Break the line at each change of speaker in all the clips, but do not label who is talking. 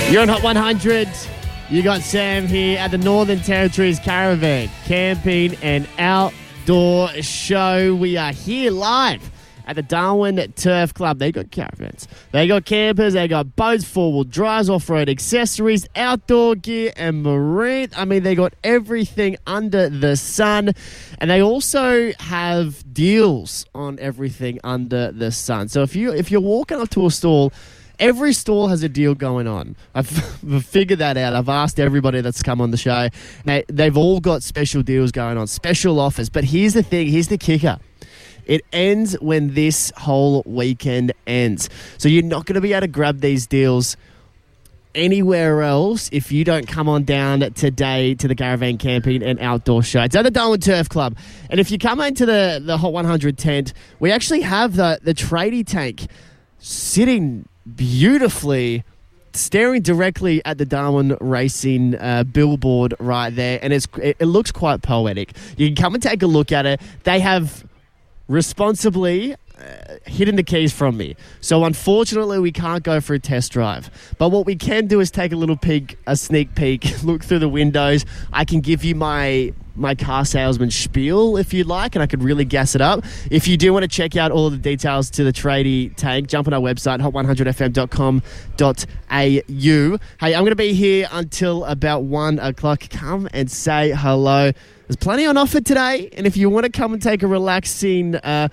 You're on Hot 100. You got Sam here at the Northern Territories Caravan Camping and Outdoor Show. We are here live at the Darwin Turf Club. They got caravans, they got campers, they got boats, four-wheel drives, off-road accessories, outdoor gear, and marine. I mean, they got everything under the sun. And they also have deals on everything under the sun. So if you're walking up to a stall, every stall has a deal going on. I've figured that out. I've asked everybody that's come on the show. They've all got special deals going on, special offers. But here's the thing. Here's the kicker. It ends when this whole weekend ends. So you're not going to be able to grab these deals anywhere else if you don't come on down today to the Caravan Camping and Outdoor Show. It's at the Darwin Turf Club. And if you come into the Hot 100 tent, we actually have the tradie tank sitting beautifully, staring directly at the Darwin Racing billboard right there, and it looks quite poetic. You can come and take a look at it. They have responsibly hidden the keys from me, so unfortunately we can't go for a test drive, but what we can do is take a sneak peek, look through the windows. I can give you my car salesman spiel if you'd like, and I could really gas it up. If you do want to check out all of the details to the tradie tank, jump on our website, hot100fm.com.au. Hey, I'm going to be here until about 1 o'clock. Come and say hello. There's plenty on offer today, and if you want to come and take a relaxing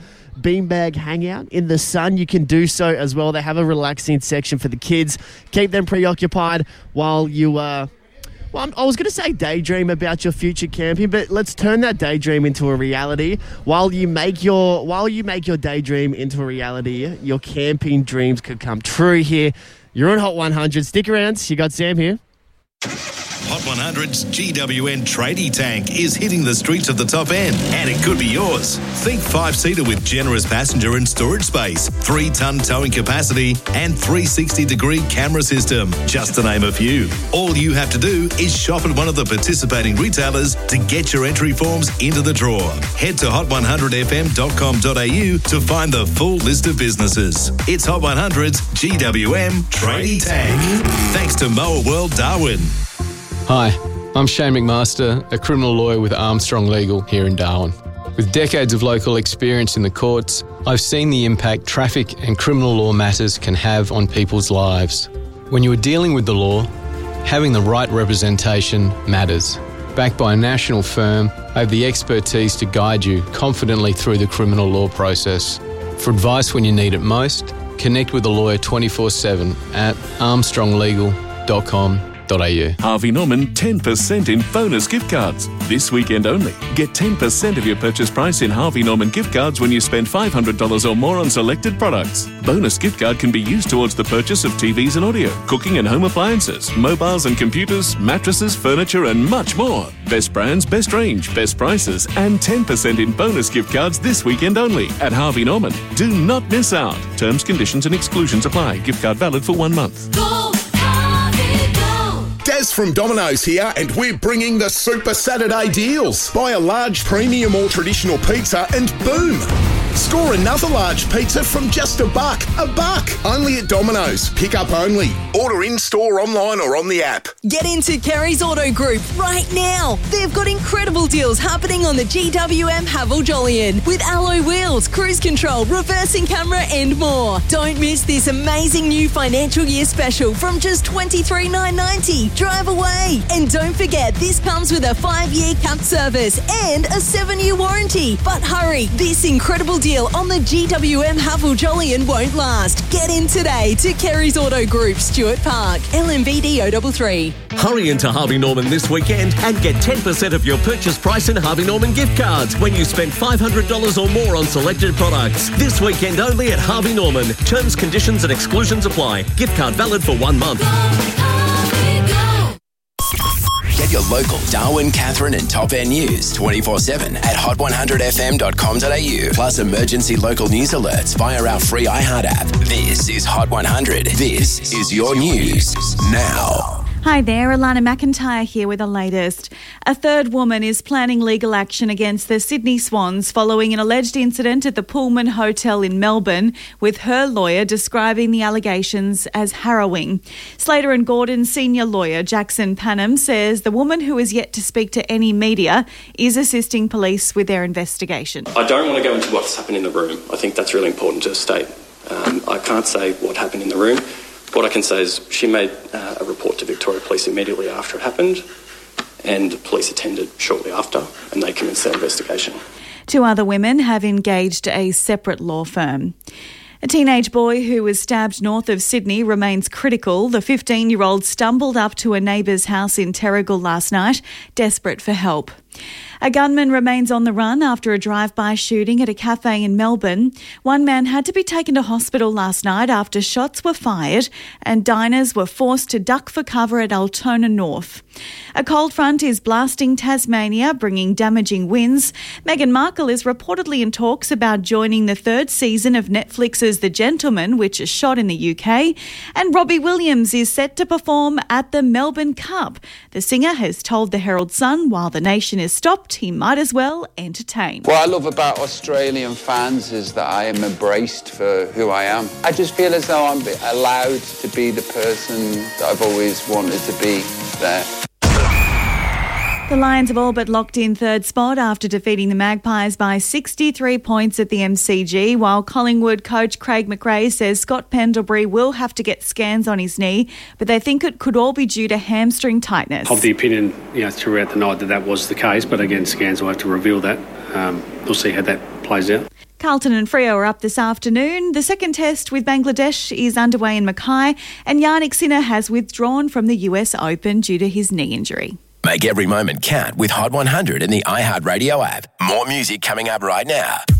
beanbag hangout in the sun, you can do so as well. They have a relaxing section for the kids. Keep them preoccupied while you I was going to say daydream about your future camping, but let's turn that daydream into a reality. While you make your daydream into a reality, your camping dreams could come true here. You're on Hot 100. Stick around. You got Sam here.
Hot 100's GWN Tradie Tank is hitting the streets of the top end, and it could be yours. Think 5-seater with generous passenger and storage space, 3-ton towing capacity, and 360-degree camera system, just to name a few. All you have to do is shop at one of the participating retailers to get your entry forms into the draw. Head to hot100fm.com.au to find the full list of businesses. It's Hot 100's GWM Tradie Tank. Thanks to Mower World Darwin.
Hi, I'm Shane McMaster, a criminal lawyer with Armstrong Legal here in Darwin. With decades of local experience in the courts, I've seen the impact traffic and criminal law matters can have on people's lives. When you are dealing with the law, having the right representation matters. Backed by a national firm, I have the expertise to guide you confidently through the criminal law process. For advice when you need it most, connect with a lawyer 24/7 at armstronglegal.com.au.
Harvey Norman 10% in bonus gift cards. This weekend only. Get 10% of your purchase price in Harvey Norman gift cards when you spend $500 or more on selected products. Bonus gift card can be used towards the purchase of TVs and audio, cooking and home appliances, mobiles and computers, mattresses, furniture and much more. Best brands, best range, best prices and 10% in bonus gift cards this weekend only at Harvey Norman. Do not miss out. Terms, conditions and exclusions apply. Gift card valid for 1 month.
Des from Domino's here, and we're bringing the Super Saturday deals. Buy a large premium or traditional pizza and boom! Score another large pizza from just $1. $1. Only at Domino's. Pick up only. Order in-store, online or on the app.
Get into Kerry's Auto Group right now. They've got incredible deals happening on the GWM Haval Jolyon with alloy wheels, cruise control, reversing camera and more. Don't miss this amazing new financial year special from just $23,990. Drive away. And don't forget, this comes with a 5-year capped service and a 7-year warranty. But hurry, this incredible deal on the GWM Haval Jolyon won't last. Get in today to Kerry's Auto Group, Stuart Park, LMVD 033.
Hurry into Harvey Norman this weekend and get 10% of your purchase price in Harvey Norman gift cards when you spend $500 or more on selected products. This weekend only at Harvey Norman. Terms, conditions and exclusions apply. Gift card valid for 1 month.
Get your local Darwin, Katherine and Top End news 24/7 at hot100fm.com.au. Plus emergency local news alerts via our free iHeart app. This is Hot 100. This is your news now.
Hi there, Alana McIntyre here with the latest. A third woman is planning legal action against the Sydney Swans following an alleged incident at the Pullman Hotel in Melbourne, with her lawyer describing the allegations as harrowing. Slater and Gordon senior lawyer Jackson Panham says the woman, who is yet to speak to any media, is assisting police with their investigation.
I don't want to go into what's happened in the room. I think that's really important to state. I can't say what happened in the room. What I can say is she made a report to Victoria Police immediately after it happened, and police attended shortly after, and they commenced their investigation.
2 other women have engaged a separate law firm. A teenage boy who was stabbed north of Sydney remains critical. The 15-year-old stumbled up to a neighbour's house in Terrigal last night, desperate for help. A gunman remains on the run after a drive-by shooting at a cafe in Melbourne. One man had to be taken to hospital last night after shots were fired and diners were forced to duck for cover at Altona North. A cold front is blasting Tasmania, bringing damaging winds. Meghan Markle is reportedly in talks about joining the 3rd season of Netflix's The Gentleman, which is shot in the UK. And Robbie Williams is set to perform at the Melbourne Cup. The singer has told the Herald Sun while the nation is stopped, he might as well entertain.
What I love about Australian fans is that I am embraced for who I am. I just feel as though I'm allowed to be the person that I've always wanted to be there.
The Lions have all but locked in 3rd spot after defeating the Magpies by 63 points at the MCG, while Collingwood coach Craig McRae says Scott Pendlebury will have to get scans on his knee, but they think it could all be due to hamstring tightness.
Of the opinion, throughout the night that was the case, but again, scans will have to reveal that. We'll see how that plays out.
Carlton and Freo are up this afternoon. The second test with Bangladesh is underway in Mackay, and Yannick Sinner has withdrawn from the US Open due to his knee injury.
Make every moment count with Hot 100 in the iHeartRadio app. More music coming up right now.